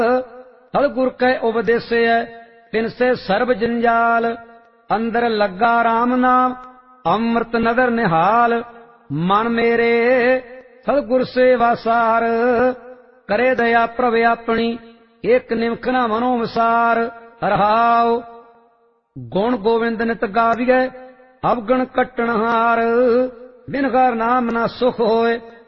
सतगुर कै उपदेसे तिन से सर्ब जंजाल। अंदर लगा राम नाम अमृत नदर निहाल। मन मेरे सतगुर से वासार। करे दया प्रभ अपनी एक निमख न मनो विसार। रहाओ गुण गोविंद नित गाविए अवगुण कटन हार। बिन घर नाम न सुख होए